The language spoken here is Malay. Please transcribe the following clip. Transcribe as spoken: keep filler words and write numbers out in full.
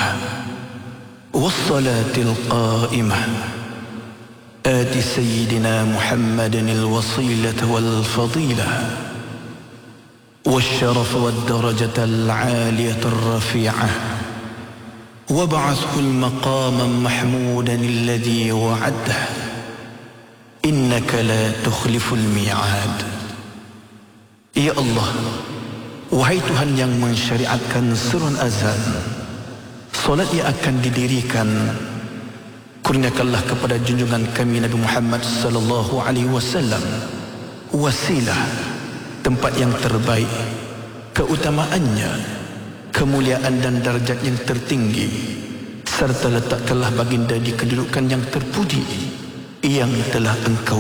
الدائمة والصلاة القائمة آت سيدنا محمد الوصيلة والفضيلة والشرف والدرجة العالية الرفيعة وابعثه المقاما محمودا الذي وعده إنك لا تخلف الميعاد. Ya Allah, wahai Tuhan yang mensyariatkan surun azan, solat yang akan didirikan, kurniakanlah kepada junjungan kami Nabi Muhammad sallallahu alaihi wasallam wasilah, tempat yang terbaik, keutamaannya, kemuliaan dan darjat yang tertinggi, serta letakkanlah baginda di kedudukan yang terpuji yang telah engkau